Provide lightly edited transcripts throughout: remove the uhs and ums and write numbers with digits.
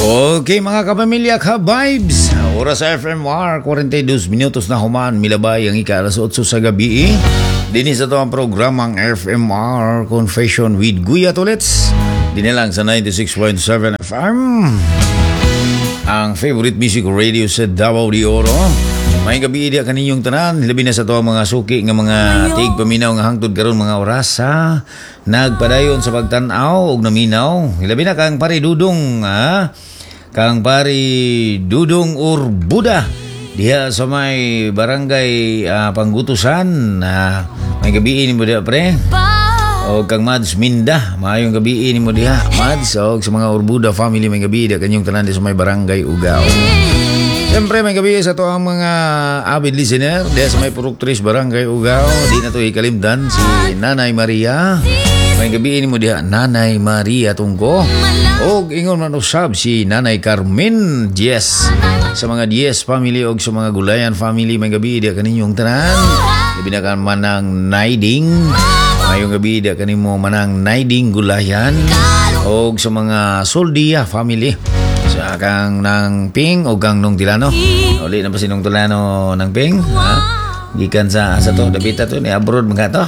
Okay mga kapamilya, ka-vibes. Oras sa FMR, 42 minutos na human, milabay ang ika-alas 8 sa gabi. Dinis ito ang programang FMR Confession with Guya Tulets. Dinilang sa 96.7 FM. Ang favorite music radio sa Davao de Oro. May gabi dia kaninyong tanan, labi na sa to ang mga suki nga mga tig paminaw nga hangtod karon mga oras ha. Nagpadayon sa pagtan-aw og naminaw. Labi na kang pare Dudong ha. Kang pari Dudong Urbuda diha sa may barangay Panggutusan. May gabi mo diha pre. O kang Mads Minda, maayong gabi mo diha Mads. O sa mga Urbuda family may gabi diha kanyong tanan diha sa may barangay Ugao. Siyempre may gabi sa to ang mga avid listener diha sa may Purok 3 barangay Ugao. Di na to ikalimdan si Nanay Maria. May gabi mo diha Nanay Maria Tungko. Og ingon man usab si Nanay Carmen Diez. Sa mga Diez family og sa mga Gulayan family may gabi diha kaninyong tanan. Labi na kan manang Naiding. Mayong gabi diha kanimo manang Naiding Gulayan og sa mga Soldia family. Sa kang nang Ping o kang nung Tilano. Uli na pa si nung Tilano ng Ping. Ha? Gikan sa to dapita to ni abroad mga to.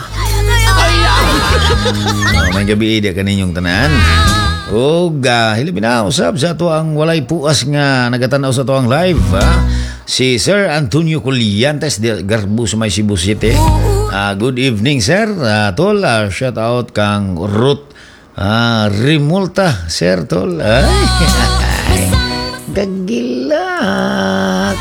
May gabi dia kaninyong tanan. Og hilabi na usab sa to ang walay puas nga nagatanaw sa to ang live. Ha? Si Sir Antonio Colliantes de Garbu sa may Cebu City. Good evening sir. Tol, shout out kang Ruth Rimulta sir tol. Gagilak.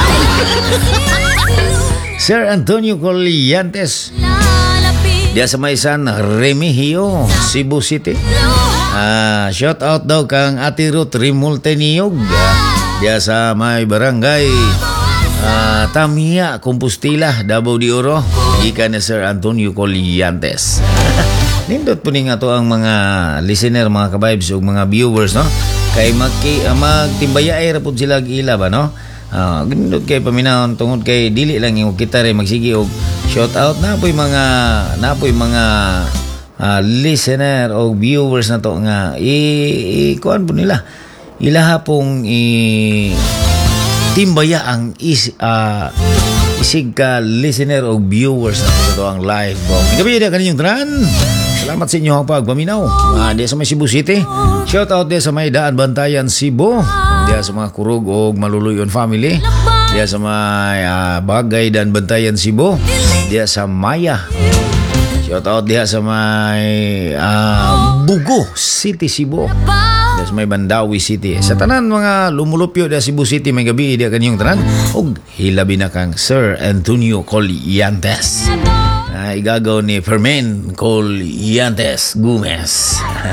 Sir Antonio Colliantes dia sa may San Remigio, Cebu City. Shout out daw kang Ate Ruth Rimulte Niyog dia sa may barangay Tamia, Compostela, Davao de Oro. Ika ni Sir Antonio Colliantes. Nindot po nga to ang mga listener, mga ka-vibes o mga viewers, no? Kay magtimbaya ay rapod sila ila ba, no? Gandot kay paminahon tungod kay dili lang yung kita rin magsige og shout out na po'y mga listener o viewers na to nga kuan po nila ilaha pong timbaya ang isig ka listener o viewers na to ang live po. Gabi na kaninyong tanan. Salamat sa inyo ang pagpaminaw. Diya sa may Cebu City. Shout out diya sa may Daan Bantayan, Cebu. Diya sa mga Kurog o Maluluyon family. Diya sa may Bagay Daan Bantayan, Cebu. Diya sa Maya. Shout out diya sa may Bugo City, Cebu. Diya sa may Bandawi City. Sa tanan mga lumulupyo diya Cebu City may gabi diya kanyang tanan. Og hilabi na kang Sir Antonio Colliantes. Igagaw ni Fermin Colliantes Gomez.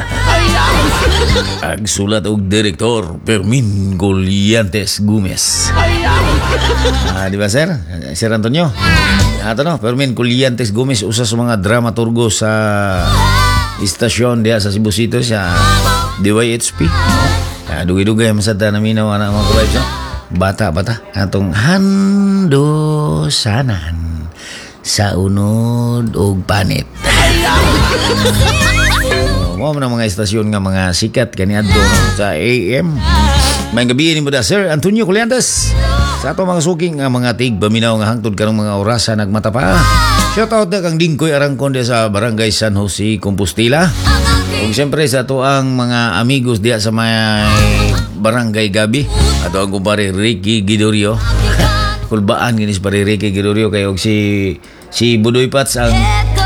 Agsulat og direktor Fermin Colliantes Gomez. Di ba sir? Sir Antonio? Ato no, Fermin Colliantes Gomez usa sa mga dramaturgo sa istasyon diya sa Cebu City sa DYHP. Dugay-dugay masada na minaw anak mga kabay. Bata atong handosanan sa unod og panit. Mo na mga istasyon nga mga sikat kaniadto sa AM. May gabi ni mo da Sir Antonio Colliantes. Sa ato mga suking nga mga tig paminaw nga hangtod karong mga orasa nagmata pa. Shout out na kang Dingkoy Arangkon sa barangay San Jose, Compostela. Ug siyempre sa ato ang mga amigos diya sa may barangay Gabi. Ato ang kumpare Ricky Gidorio. Kulbaan ginis pare Ricky Gidorio kay og si Budoy Pats ang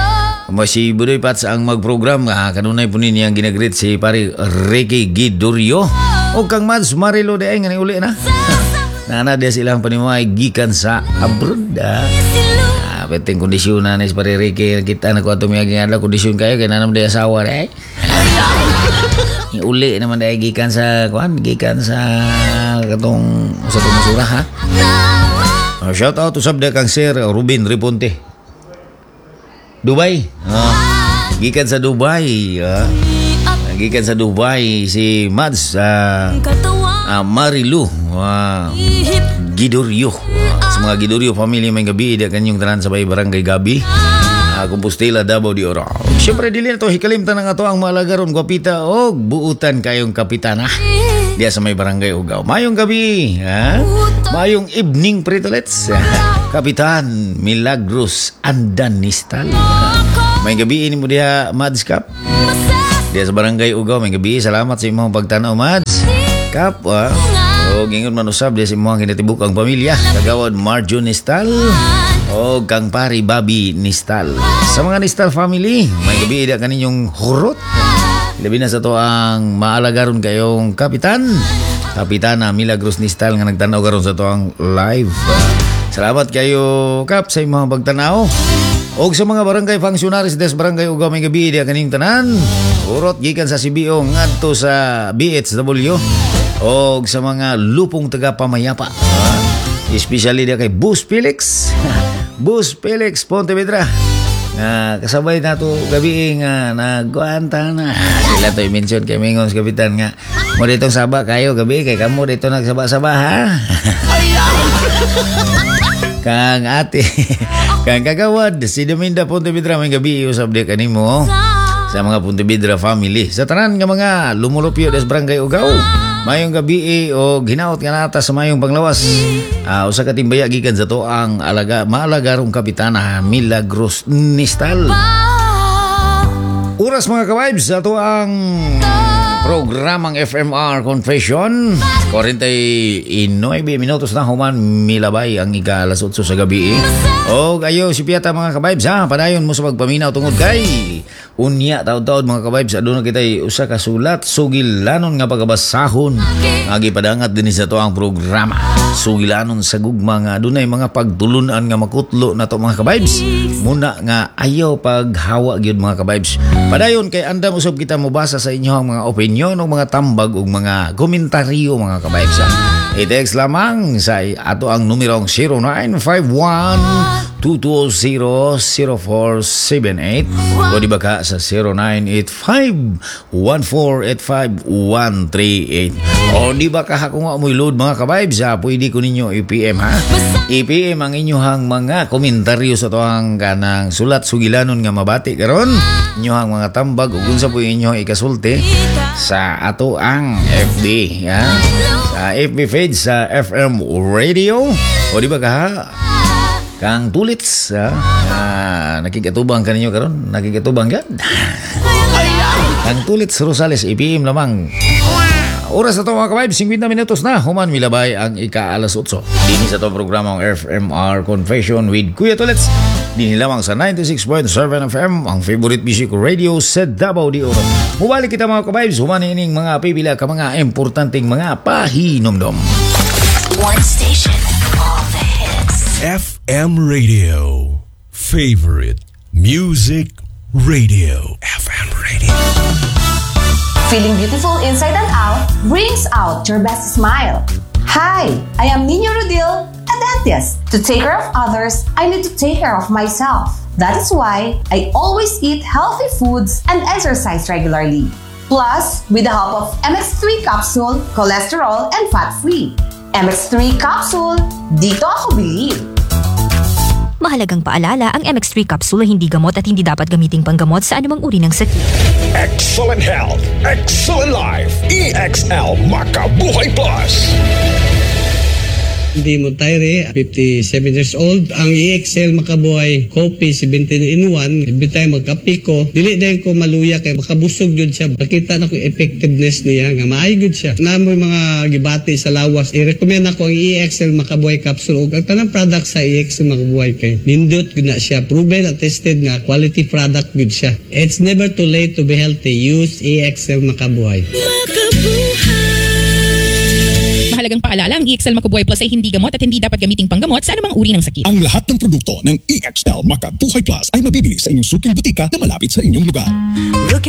magprogram kanunay po niya ang ginagreet si pare Ricky Gidorio o kang Mads Marilo de ay nga uli na nana dia silang panimay gikan sa abroad peteng kondisyon na si pare Ricky kita na ko ato may aging kondisyon kayo kaya nanam dia asawa de uli naman de gikan sa katong sa tumusura ha. Shout out to sabda kang Sir Ruben Riponte Dubai. Gikan sa Dubai. Gikan sa Dubai si Mads Marilu Gidorio. Sa mga Gidorio family may gabi dia kanyong tanan sa barangay Gabi. Compostela, Davao de Oro. Siyempre dili na to hikalimtan ng ato ang malagaron gwapita og buutan kayong kapitana. Diya sa may barangay Ugaw. Mayong gabi, ha? Mayong evening pretolets. Kapitan Milagros Andanistal. May gabi ini mo diya, Mads Kap. Diya sa barangay Ugaw, may gabi. Salamat sa imong pagtanaw, Mads. Kap, o gingon manusab diya sa imong kinatibuk ang pamilya. Kagawad Marjo Nistal. O kang pari Bobby Nistal. Sa mga Nistal family, may gabi ida kaninyong hurot. Labi na sa to ang maalagaron kayong kapitan. Kapitana Milagros Nistal nga nagtanaw karon sa to ang live. Salamat kayo, Kap, sa imong pagtanaw. O sa mga barangay functionaries des barangay Ugaw may gabi diya kaning tanan. Hurot gikan sa CBO ngadto sa BHW. O sa mga lupong taga pamayapa. Especially dia kay Bus Felix. Bus Felix Pontevedra. Kasabay na to gabi nga nagkuanta na. Sila to i-mention kay Mingons Kapitan nga. Mo ditong saba kayo gabi kay kamo dito nagsaba-saba ha. Kang ate. Kang kagawad si Dominda Pontevedra may gabi usab di kanimo. Sa mga Pontevedra family. Sa tanan nga mga lumulupyo des barangay Ugaw. Mayong gabi o ginaot nga nata sa mayong panglawas. Usa ka timbaya gikan sa to ang maalagarong kapitana Milagros Nistal. Oras mga ka-vibes sa to ang programang FMR Confession. 49 minutos na human milabay ang ika-alas 8 sa gabi. O kayo si Piata mga ka-vibes ha. Padayon mo sa pagpaminaw tungod kay unya taon-taon mga ka-vibes. Aduna kita'y usa ka sulat sugilanon nga pagabasahon. Agipadangat din sa to ang programa. Sugilanon sa gugma nga adunay mga pagtulunan nga makutlo na to mga ka-vibes. Muna nga ayaw paghawa gyud mga ka-vibes. Padayon kay andam usab kita mobasa sa inyo ang mga opinion o mga tambag o mga komentaryo mga ka-vibes. I-text lamang sa ato ang numerong 0951-220-0478 o di ba ka sa 0985-1485-138 o di ba ka kung amoy load mga ka-vibes pwede ko ninyo i-PM ha. I-PM ang inyong mga komentaryo sa toang kanang sulat sugilanon nga mabati karon inyong mga tambag o kung sa po inyong ikasulti sa ato ang FB ha? Sa FB page sa FM Radio o di ba ka kang tulits nakikatubang ka ninyo karon nakikatubang ka kang tulits Rosales i-PM lamang. Oras na ito mga ka-vibes, 50 minutos na. Human milabay ang ika-alas 8. Dini sa itong programang FMR Confession with Kuya Tulits. Dini lamang sa 96.7 FM, ang favorite music radio sa Davao de Oro. Mubalik kita mga ka-vibes, human ining mga pipila ka mga importanteng mga pahinomdom. One station, all the hits. FM Radio. Favorite music radio. FM Radio. Feeling beautiful inside and out brings out your best smile. Hi, I am Nino Rodil, a dentist. To take care of others, I need to take care of myself. That is why I always eat healthy foods and exercise regularly. Plus, with the help of MX3 capsule, cholesterol and fat-free. MX3 capsule, dito ako believe. Mahalagang paalala, ang MX3 capsule ay hindi gamot at hindi dapat gamiting panggamot sa anumang uri ng sakit. Excellent health, excellent life. EXL Makabuhay Plus. Hindi mo tayre, 57 years old. Ang EXL Makabuhay Coffee 17-in-1. Every time magkape ko, dili dahil ko maluya kay makabusog yun siya. Makita na ko effectiveness niya nga maay good siya. Na mo mga gibati sa lawas, i-recommend ako ang EXL Makabuhay Capsule. Ang tanang product sa EXL Makabuhay kay nindot good na siya. Proven at tested nga quality product good siya. It's never too late to be healthy. Use EXL Makabuhay. Mahalagang paalala, ang EXL Makabuhay Plus ay hindi gamot at hindi dapat gamiting panggamot sa anumang uri ng sakit. Ang lahat ng produkto ng EXL Makabuhay Plus ay mabibili sa inyong suking butika na malapit sa inyong lugar.